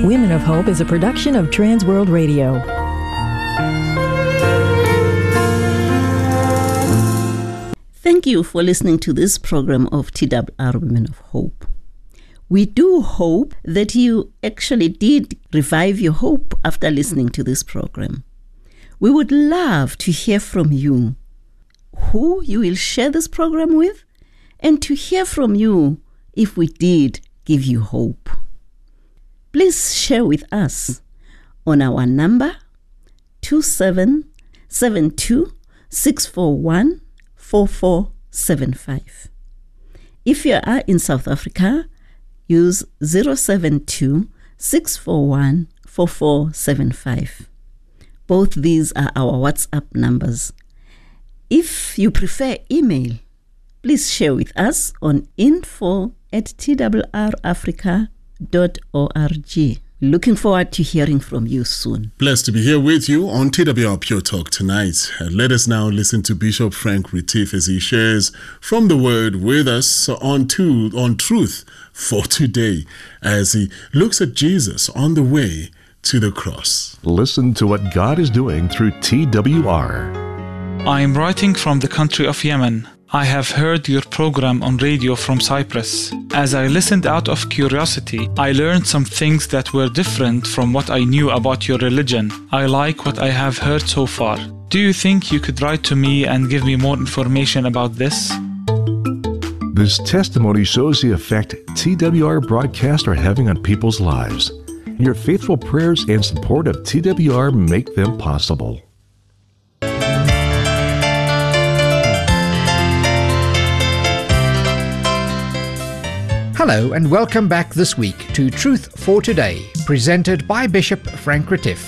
Women of Hope is a production of Trans World Radio. Thank you for listening to this program of TWR Women of Hope. We do hope that you actually did revive your hope after listening to this program. We would love to hear from you, who you will share this program with, and to hear from you if we did give you hope. Please share with us on our number 2772-641-4475. If you are in South Africa, use 072-641-4475. Both these are our WhatsApp numbers. If you prefer email, please share with us on info@twrafrica.org. Looking forward to hearing from you soon. Blessed to be here with you on TWR Pure Talk tonight. Let us now listen to Bishop Frank Retief as he shares from the Word with us on truth for today, as he looks at Jesus on the way to the cross. Listen to what God is doing through TWR. I am writing from the country of Yemen. I have heard your program on radio from Cyprus. As I listened out of curiosity, I learned some things that were different from what I knew about your religion. I like what I have heard so far. Do you think you could write to me and give me more information about this? This testimony shows the effect TWR broadcasts are having on people's lives. Your faithful prayers and support of TWR make them possible. Hello and welcome back this week to Truth for Today, presented by Bishop Frank Retief.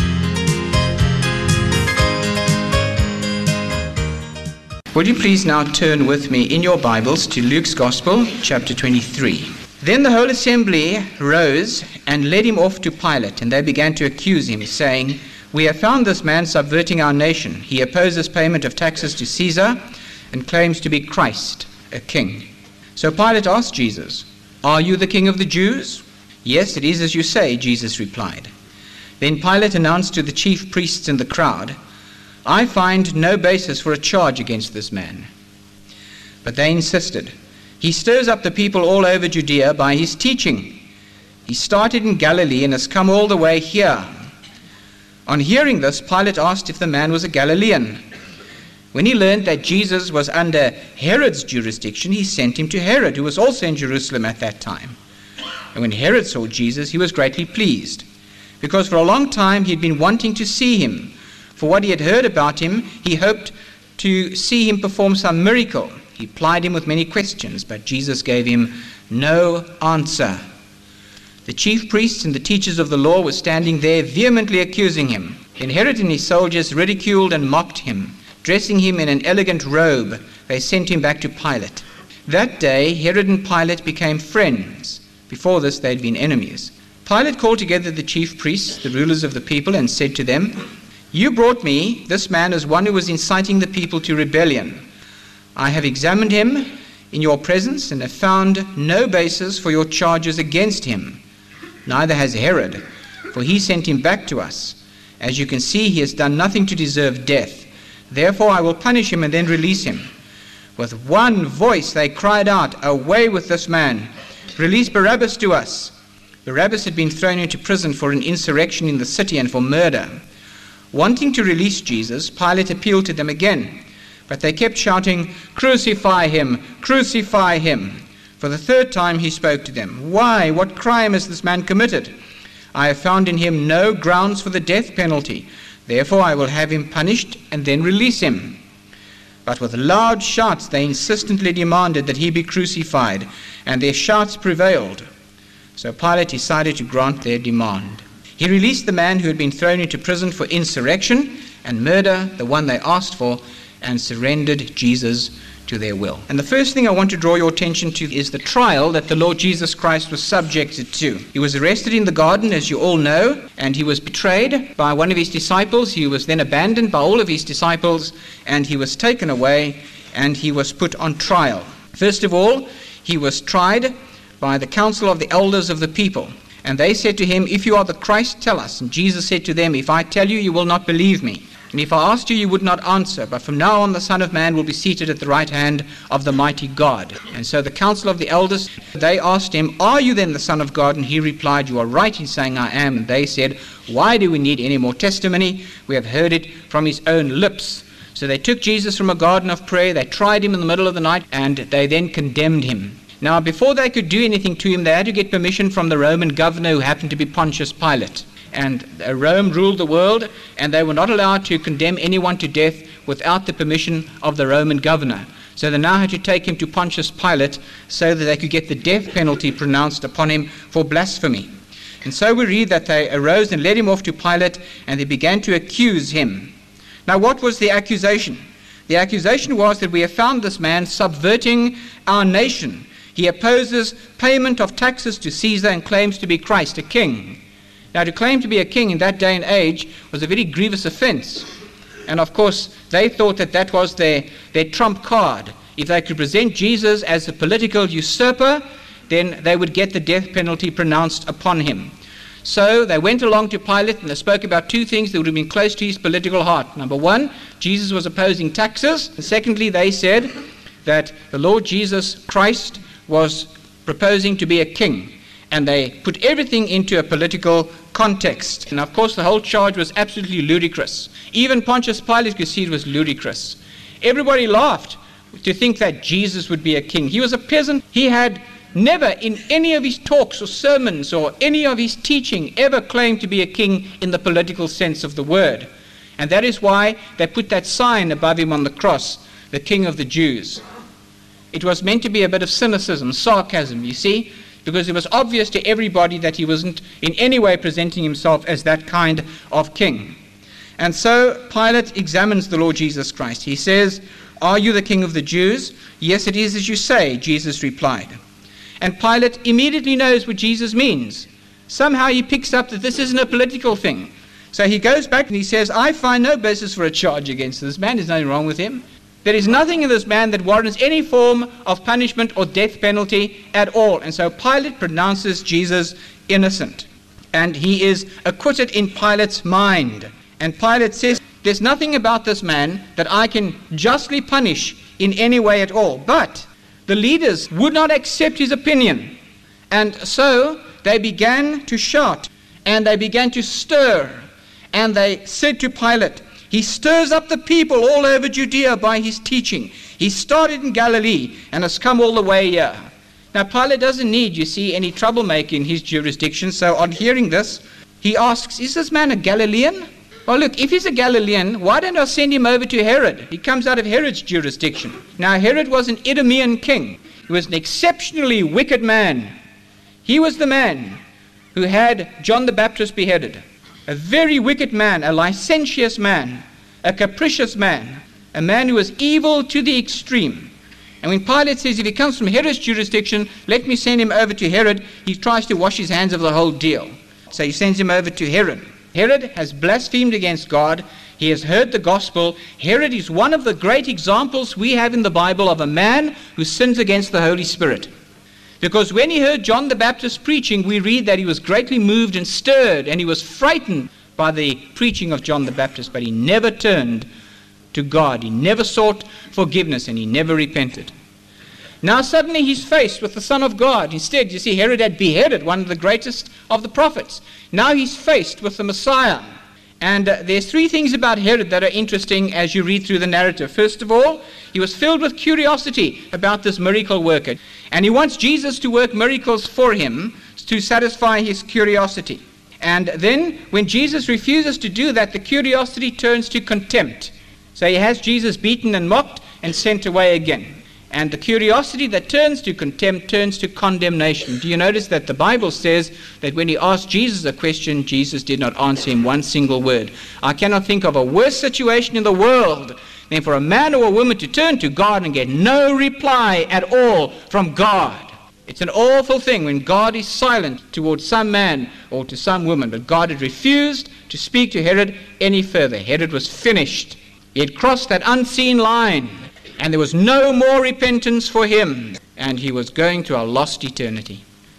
Would you please now turn with me in your Bibles to Luke's Gospel, chapter 23. Then the whole assembly rose and led him off to Pilate, and they began to accuse him, saying, "We have found this man subverting our nation. He opposes payment of taxes to Caesar and claims to be Christ, a king." So Pilate asked Jesus, "Are you the king of the Jews?" "Yes, it is as you say," Jesus replied. Then Pilate announced to the chief priests and the crowd, "I find no basis for a charge against this man." But they insisted, "He stirs up the people all over Judea by his teaching. He started in Galilee and has come all the way here." On hearing this, Pilate asked if the man was a Galilean. When he learned that Jesus was under Herod's jurisdiction, he sent him to Herod, who was also in Jerusalem at that time. And when Herod saw Jesus, he was greatly pleased, because for a long time he had been wanting to see him. For what he had heard about him, he hoped to see him perform some miracle. He plied him with many questions, but Jesus gave him no answer. The chief priests and the teachers of the law were standing there vehemently accusing him. Then Herod and his soldiers ridiculed and mocked him. Dressing him in an elegant robe, they sent him back to Pilate. That day, Herod and Pilate became friends. Before this, they had been enemies. Pilate called together the chief priests, the rulers of the people, and said to them, "You brought me this man as one who was inciting the people to rebellion. I have examined him in your presence and have found no basis for your charges against him. Neither has Herod, for he sent him back to us. As you can see, he has done nothing to deserve death. Therefore I will punish him and then release him." With one voice they cried out, "Away with this man! Release Barabbas to us!" Barabbas had been thrown into prison for an insurrection in the city and for murder. Wanting to release Jesus, Pilate appealed to them again, but they kept shouting, "Crucify him! Crucify him!" For the third time he spoke to them. "Why? What crime has this man committed? I have found in him no grounds for the death penalty. Therefore I will have him punished and then release him." But with loud shouts they insistently demanded that he be crucified, and their shouts prevailed. So Pilate decided to grant their demand. He released the man who had been thrown into prison for insurrection and murder, the one they asked for, and surrendered Jesus to their will. And the first thing I want to draw your attention to is the trial that the Lord Jesus Christ was subjected to. He was arrested in the garden, as you all know, and he was betrayed by one of his disciples. He was then abandoned by all of his disciples, and he was taken away, and he was put on trial. First of all, he was tried by the council of the elders of the people. And they said to him, "If you are the Christ, tell us." And Jesus said to them, "If I tell you, you will not believe me. And if I asked you, you would not answer. But from now on, the Son of Man will be seated at the right hand of the mighty God." And so the council of the elders, they asked him, "Are you then the Son of God?" And he replied, "You are right in saying I am." And they said, "Why do we need any more testimony? We have heard it from his own lips." So they took Jesus from a garden of prayer, they tried him in the middle of the night, and they then condemned him. Now, before they could do anything to him, they had to get permission from the Roman governor, who happened to be Pontius Pilate. And Rome ruled the world, and they were not allowed to condemn anyone to death without the permission of the Roman governor. So they now had to take him to Pontius Pilate so that they could get the death penalty pronounced upon him for blasphemy. And so we read that they arose and led him off to Pilate, and they began to accuse him. Now, what was the accusation? The accusation was that we have found this man subverting our nation. He opposes payment of taxes to Caesar and claims to be Christ, a king. Now, to claim to be a king in that day and age was a very grievous offense. And of course, they thought that that was their trump card. If they could present Jesus as a political usurper, then they would get the death penalty pronounced upon him. So they went along to Pilate, and they spoke about two things that would have been close to his political heart. Number one, Jesus was opposing taxes. And secondly, they said that the Lord Jesus Christ was proposing to be a king. And they put everything into a political context. And of course, the whole charge was absolutely ludicrous. Even Pontius Pilate could see it was ludicrous. Everybody laughed to think that Jesus would be a king. He was a peasant. He had never in any of his talks or sermons or any of his teaching ever claimed to be a king in the political sense of the word. And that is why they put that sign above him on the cross, the King of the Jews. It was meant to be a bit of cynicism, sarcasm, you see, because it was obvious to everybody that he wasn't in any way presenting himself as that kind of king. And so Pilate examines the Lord Jesus Christ. He says, "Are you the King of the Jews?" "Yes, it is as you say," Jesus replied. And Pilate immediately knows what Jesus means. Somehow he picks up that this isn't a political thing. So he goes back and he says, "I find no basis for a charge against this man. There's nothing wrong with him. There is nothing in this man that warrants any form of punishment or death penalty at all." And so Pilate pronounces Jesus innocent. And he is acquitted in Pilate's mind. And Pilate says, "There's nothing about this man that I can justly punish in any way at all." But the leaders would not accept his opinion. And so they began to shout, and they began to stir. And they said to Pilate, "He stirs up the people all over Judea by his teaching. He started in Galilee and has come all the way here." Now, Pilate doesn't need, you see, any troublemaker in his jurisdiction. So on hearing this, he asks, "Is this man a Galilean?" Well, look, if he's a Galilean, why don't I send him over to Herod? He comes out of Herod's jurisdiction. Now, Herod was an Idumean king. He was an exceptionally wicked man. He was the man who had John the Baptist beheaded. A very wicked man, a licentious man, a capricious man, a man who was evil to the extreme. And when Pilate says, if he comes from Herod's jurisdiction, let me send him over to Herod, he tries to wash his hands of the whole deal. So he sends him over to Herod. Herod has blasphemed against God. He has heard the gospel. Herod is one of the great examples we have in the Bible of a man who sins against the Holy Spirit. Because when he heard John the Baptist preaching, we read that he was greatly moved and stirred, and he was frightened by the preaching of John the Baptist, but he never turned to God. He never sought forgiveness, and he never repented. Now suddenly he's faced with the Son of God. Instead, you see, Herod had beheaded one of the greatest of the prophets. Now he's faced with the Messiah. And there's three things about Herod that are interesting as you read through the narrative. First of all, he was filled with curiosity about this miracle worker. And he wants Jesus to work miracles for him to satisfy his curiosity. And then when Jesus refuses to do that, the curiosity turns to contempt. So he has Jesus beaten and mocked and sent away again. And the curiosity that turns to contempt turns to condemnation. Do you notice that the Bible says that when he asked Jesus a question, Jesus did not answer him one single word? I cannot think of a worse situation in the world than for a man or a woman to turn to God and get no reply at all from God. It's an awful thing when God is silent towards some man or to some woman. But God had refused to speak to Herod any further. Herod was finished. He had crossed that unseen line. And there was no more repentance for him, and he was going to a lost eternity.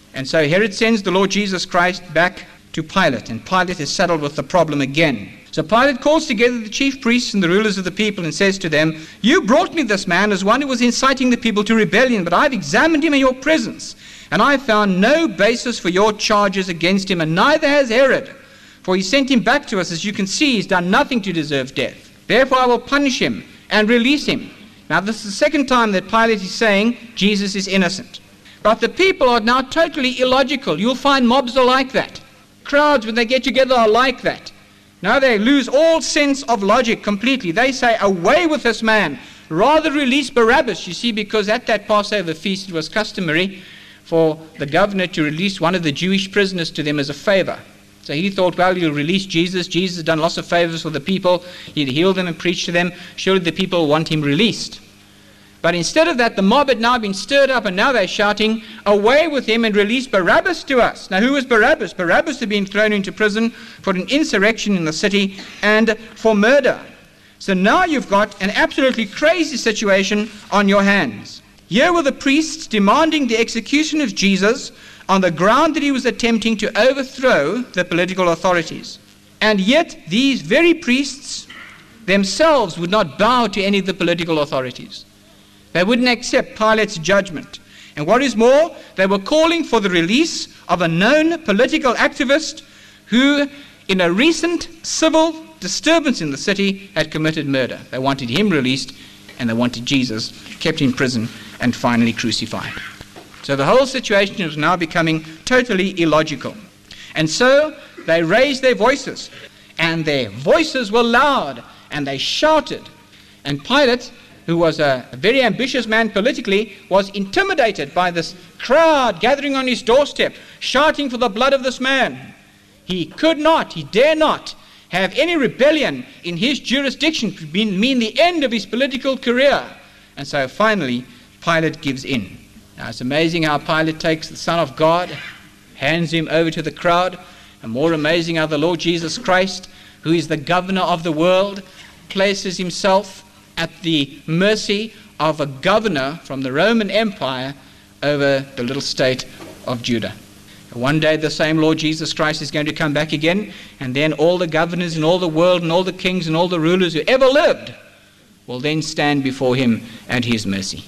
And so Herod sends the Lord Jesus Christ back to Pilate, and Pilate is saddled with the problem again. So Pilate calls together the chief priests and the rulers of the people and says to them, "You brought me this man as one who was inciting the people to rebellion, but I've examined him in your presence, and I found no basis for your charges against him, and neither has Herod. For he sent him back to us. As you can see, he's done nothing to deserve death. Therefore I will punish him and release him." Now this is the second time that Pilate is saying Jesus is innocent. But the people are now totally illogical. You'll find mobs are like that. Crowds, when they get together, are like that. Now they lose all sense of logic completely. They say, "Away with this man. Rather release Barabbas." You see, because at that Passover feast it was customary for the governor to release one of the Jewish prisoners to them as a favor. So he thought, well, you'll release Jesus. Jesus has done lots of favors for the people. He'd heal them and preach to them. Surely the people want him released. But instead of that, the mob had now been stirred up, and now they're shouting, "Away with him and release Barabbas to us." Now, who was Barabbas? Barabbas had been thrown into prison for an insurrection in the city and for murder. So now you've got an absolutely crazy situation on your hands. Here were the priests demanding the execution of Jesus on the ground that he was attempting to overthrow the political authorities. And yet these very priests themselves would not bow to any of the political authorities. They wouldn't accept Pilate's judgment. And what is more, they were calling for the release of a known political activist who, in a recent civil disturbance in the city, had committed murder. They wanted him released, and they wanted Jesus kept in prison and finally crucified. So the whole situation was now becoming totally illogical. And so they raised their voices, and their voices were loud, and they shouted. And Pilate, who was a very ambitious man politically, was intimidated by this crowd gathering on his doorstep, shouting for the blood of this man. He could not, he dare not, have any rebellion in his jurisdiction to mean the end of his political career. And so finally, Pilate gives in. Now it's amazing how Pilate takes the Son of God, hands him over to the crowd, and more amazing how the Lord Jesus Christ, who is the governor of the world, places himself at the mercy of a governor from the Roman Empire over the little state of Judah. One day the same Lord Jesus Christ is going to come back again, and then all the governors in all the world and all the kings and all the rulers who ever lived will then stand before him at his mercy.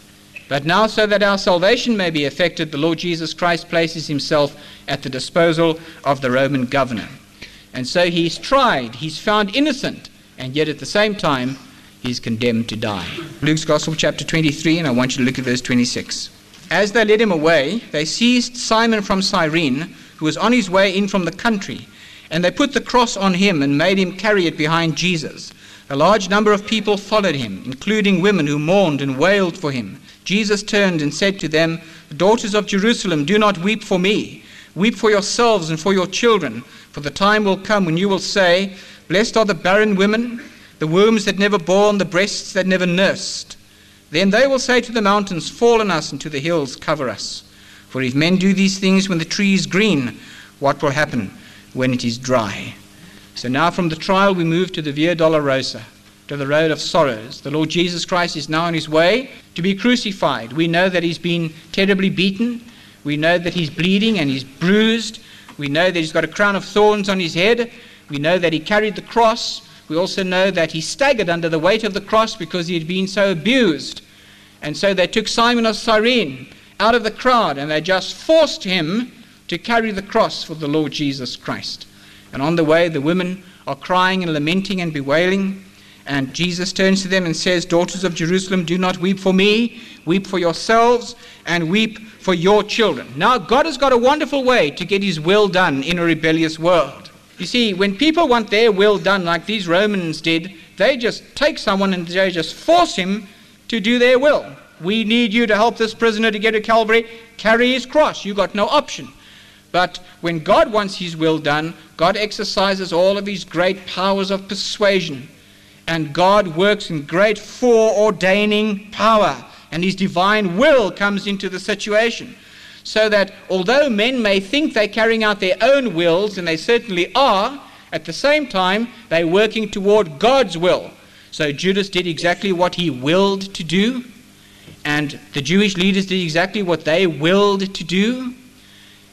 But now, so that our salvation may be effected, the Lord Jesus Christ places himself at the disposal of the Roman governor. And so he's tried, he's found innocent, and yet at the same time he's condemned to die. Luke's Gospel chapter 23, and I want you to look at verse 26. As they led him away, they seized Simon from Cyrene, who was on his way in from the country, and they put the cross on him and made him carry it behind Jesus. A large number of people followed him, including women who mourned and wailed for him. Jesus turned and said to them, "Daughters of Jerusalem, do not weep for me. Weep for yourselves and for your children, for the time will come when you will say, 'Blessed are the barren women, the wombs that never bore, and the breasts that never nursed.' Then they will say to the mountains, 'Fall on us,' and to the hills, 'Cover us.' For if men do these things when the tree is green, what will happen when it is dry?" So now from the trial we move to the Via Dolorosa, to the road of sorrows. The Lord Jesus Christ is now on his way to be crucified. We know that he's been terribly beaten. We know that he's bleeding and he's bruised. We know that he's got a crown of thorns on his head. We know that he carried the cross. We also know that he staggered under the weight of the cross because he had been so abused. And so they took Simon of Cyrene out of the crowd, and they just forced him to carry the cross for the Lord Jesus Christ. And on the way, the women are crying and lamenting and bewailing. And Jesus turns to them and says, "Daughters of Jerusalem, do not weep for me. Weep for yourselves and weep for your children." Now, God has got a wonderful way to get his will done in a rebellious world. You see, when people want their will done like these Romans did, they just take someone and they just force him to do their will. "We need you to help this prisoner to get to Calvary. Carry his cross. You've got no option." But when God wants his will done, God exercises all of his great powers of persuasion. And God works in great foreordaining power. And his divine will comes into the situation. So that although men may think they're carrying out their own wills, and they certainly are, at the same time, they're working toward God's will. So Judas did exactly what he willed to do. And the Jewish leaders did exactly what they willed to do.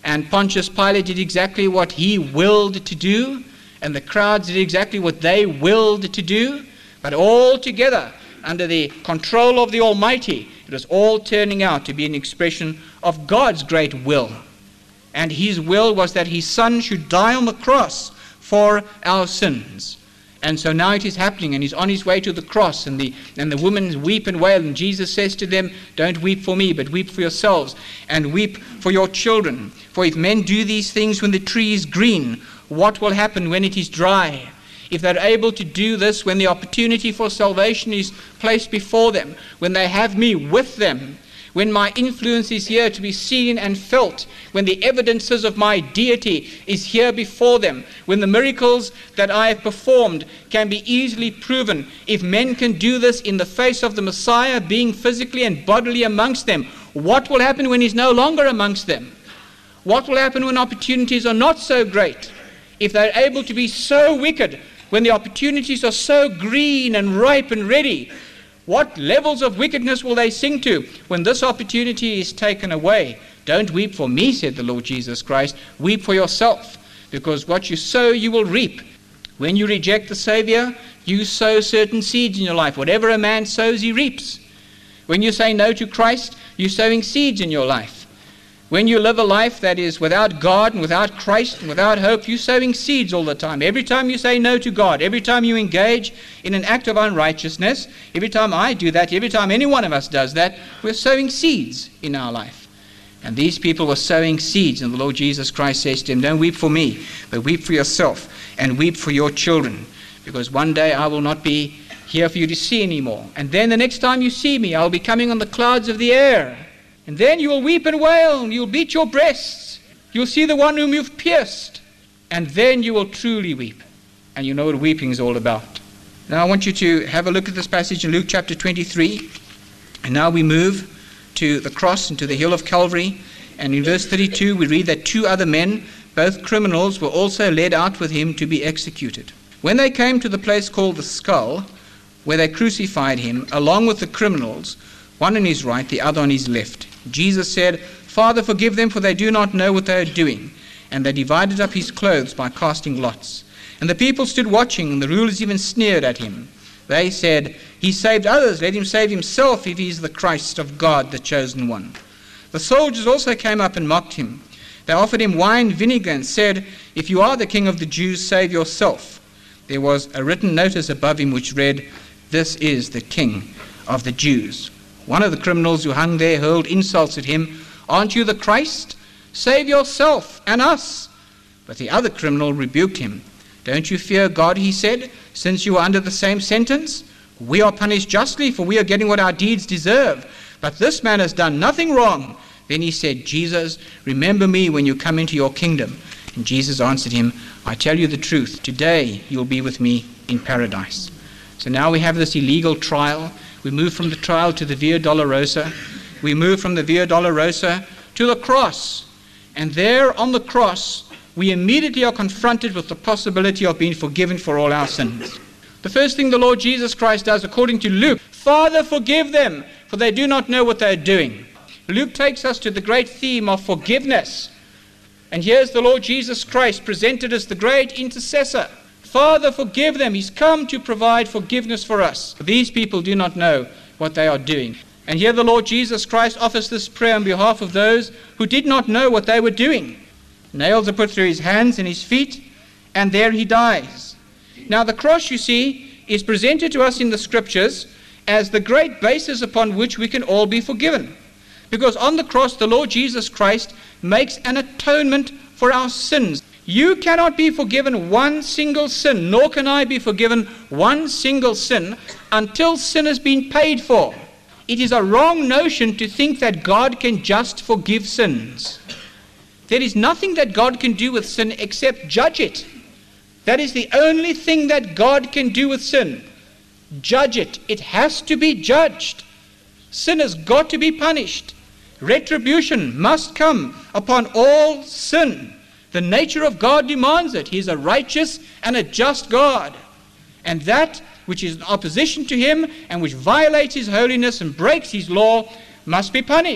and Pontius Pilate did exactly what he willed to do, and the crowds did exactly what they willed to do, but all together, under the control of the Almighty, it was all turning out to be an expression of God's great will. And his will was that his Son should die on the cross for our sins. And so now it is happening, and he's on his way to the cross, and the women weep and wail, and Jesus says to them, don't weep for me, but weep for yourselves, and weep for your children. For if men do these things when the tree is green, what will happen when it is dry? If they're able to do this when the opportunity for salvation is placed before them, when they have me with them, when my influence is here to be seen and felt, when the evidences of my deity is here before them, when the miracles that I have performed can be easily proven, if men can do this in the face of the Messiah being physically and bodily amongst them, what will happen when he's no longer amongst them? What will happen when opportunities are not so great? If they're able to be so wicked, when the opportunities are so green and ripe and ready, what levels of wickedness will they sink to when this opportunity is taken away? Don't weep for me, said the Lord Jesus Christ. Weep for yourself, because what you sow, you will reap. When you reject the Savior, you sow certain seeds in your life. Whatever a man sows, he reaps. When you say no to Christ, you're sowing seeds in your life. When you live a life that is without God and without Christ and without hope, you're sowing seeds all the time. Every time you say no to God, every time you engage in an act of unrighteousness, every time I do that, every time any one of us does that, we're sowing seeds in our life. And these people were sowing seeds, and the Lord Jesus Christ says to them, don't weep for me, but weep for yourself and weep for your children, because one day I will not be here for you to see anymore. And then the next time you see me, I'll be coming on the clouds of the air. And then you will weep and wail, and you'll beat your breasts. You'll see the one whom you've pierced. And then you will truly weep. And you know what weeping is all about. Now I want you to have a look at this passage in Luke chapter 23. And now we move to the cross and to the hill of Calvary. And in verse 32 we read that 2 other men, both criminals, were also led out with him to be executed. When they came to the place called the Skull, where they crucified him, along with the criminals, one on his right, the other on his left, Jesus said, Father, forgive them, for they do not know what they are doing. And they divided up his clothes by casting lots. And the people stood watching, and the rulers even sneered at him. They said, he saved others, let him save himself if he is the Christ of God, the chosen one. The soldiers also came up and mocked him. They offered him wine vinegar and said, if you are the king of the Jews, save yourself. There was a written notice above him which read, this is the king of the Jews. One of the criminals who hung there hurled insults at him. Aren't you the Christ? Save yourself and us. But the other criminal rebuked him. Don't you fear God, he said, since you are under the same sentence? We are punished justly, for we are getting what our deeds deserve. But this man has done nothing wrong. Then he said, Jesus, remember me when you come into your kingdom. And Jesus answered him, I tell you the truth, today you'll be with me in paradise. So now we have this illegal trial. We move from the trial to the Via Dolorosa. We move from the Via Dolorosa to the cross. And there on the cross, we immediately are confronted with the possibility of being forgiven for all our sins. The first thing the Lord Jesus Christ does, according to Luke, Father, forgive them, for they do not know what they are doing. Luke takes us to the great theme of forgiveness. And here's the Lord Jesus Christ presented as the great intercessor. Father, forgive them. He's come to provide forgiveness for us. These people do not know what they are doing. And here the Lord Jesus Christ offers this prayer on behalf of those who did not know what they were doing. Nails are put through his hands and his feet, and there he dies. Now the cross, you see, is presented to us in the scriptures as the great basis upon which we can all be forgiven. Because on the cross, the Lord Jesus Christ makes an atonement for our sins. You cannot be forgiven one single sin, nor can I be forgiven one single sin until sin has been paid for. It is a wrong notion to think that God can just forgive sins. There is nothing that God can do with sin except judge it. That is the only thing that God can do with sin. Judge it. It has to be judged. Sin has got to be punished. Retribution must come upon all sin. The nature of God demands it. He is a righteous and a just God. And that which is in opposition to him and which violates his holiness and breaks his law must be punished.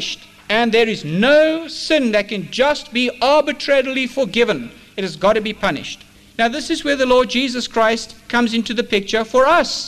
And there is no sin that can just be arbitrarily forgiven. It has got to be punished. Now this is where the Lord Jesus Christ comes into the picture for us.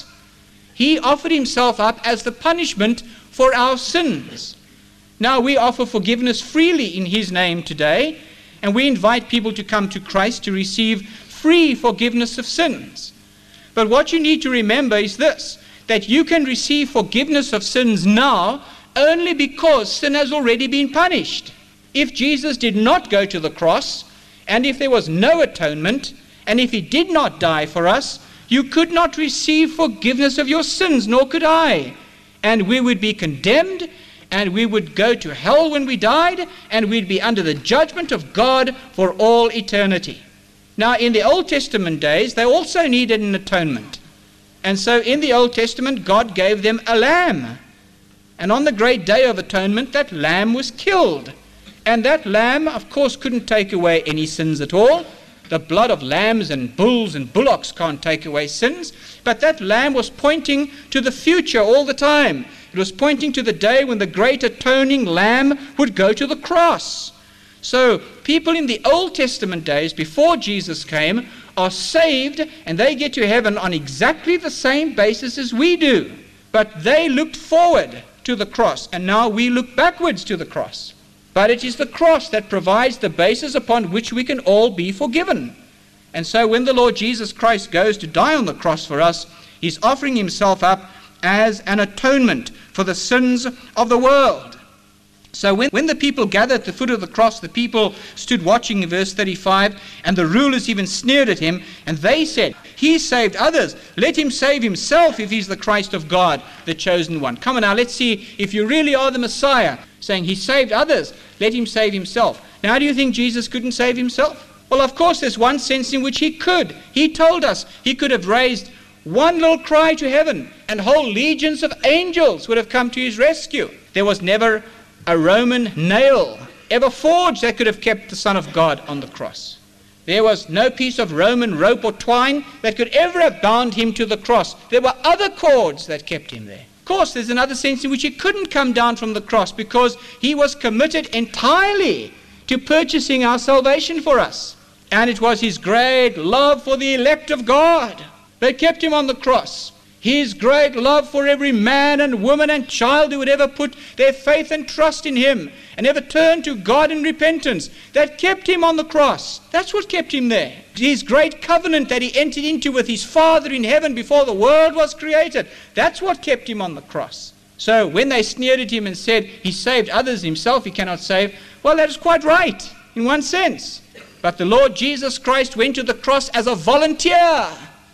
He offered himself up as the punishment for our sins. Now we offer forgiveness freely in his name today, and we invite people to come to Christ to receive free forgiveness of sins. But what you need to remember is this, that you can receive forgiveness of sins now only because sin has already been punished. If Jesus did not go to the cross, and if there was no atonement, and if he did not die for us, you could not receive forgiveness of your sins, nor could I. And we would be condemned, and we would go to hell when we died, and we'd be under the judgment of God for all eternity. Now, in the Old Testament days, they also needed an atonement. And so in the Old Testament, God gave them a lamb. And on the great day of atonement, that lamb was killed. And that lamb, of course, couldn't take away any sins at all. The blood of lambs and bulls and bullocks can't take away sins. But that lamb was pointing to the future all the time. It was pointing to the day when the great atoning lamb would go to the cross. So people in the Old Testament days, before Jesus came, are saved, and they get to heaven on exactly the same basis as we do. But they looked forward to the cross, and now we look backwards to the cross. But it is the cross that provides the basis upon which we can all be forgiven. And so when the Lord Jesus Christ goes to die on the cross for us, he's offering himself up as an atonement for the sins of the world. So when the people gathered at the foot of the cross, the people stood watching in verse 35, and the rulers even sneered at him, and they said, he saved others. Let him save himself if he's the Christ of God, the chosen one. Come on now, let's see if you really are the Messiah. Saying he saved others, let him save himself. Now, do you think Jesus couldn't save himself? Well, of course, there's one sense in which he could. He told us he could have raised one little cry to heaven, and whole legions of angels would have come to his rescue. There was never a Roman nail ever forged that could have kept the Son of God on the cross. There was no piece of Roman rope or twine that could ever have bound him to the cross. There were other cords that kept him there. Of course, there's another sense in which he couldn't come down from the cross because he was committed entirely to purchasing our salvation for us. And it was his great love for the elect of God that kept him on the cross. His great love for every man and woman and child who would ever put their faith and trust in him and ever turn to God in repentance, that kept him on the cross. That's what kept him there. His great covenant that he entered into with his Father in heaven before the world was created, that's what kept him on the cross. So when they sneered at him and said, he saved others, himself he cannot save, well, that is quite right in one sense. But the Lord Jesus Christ went to the cross as a volunteer.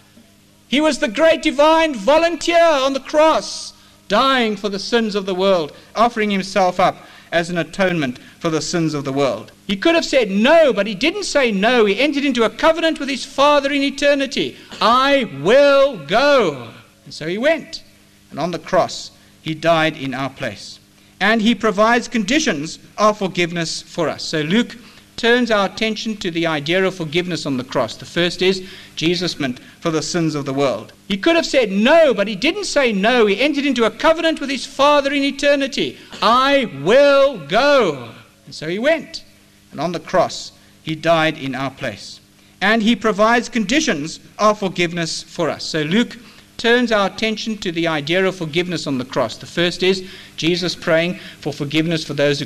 He was the great divine volunteer on the cross, dying for the sins of the world, offering himself up as an atonement for the sins of the world. He could have said no, but he didn't say no. He entered into a covenant with his Father in eternity. I will go. And so he went. And on the cross, he died in our place. And he provides conditions of forgiveness for us. So Luke turns our attention to the idea of forgiveness on the cross. The first is Jesus meant for the sins of the world. He could have said no, but he didn't say no. He entered into a covenant with his Father in eternity. I will go. And so he went. And on the cross, he died in our place. And he provides conditions of forgiveness for us. So Luke turns our attention to the idea of forgiveness on the cross. The first is Jesus praying for forgiveness for those who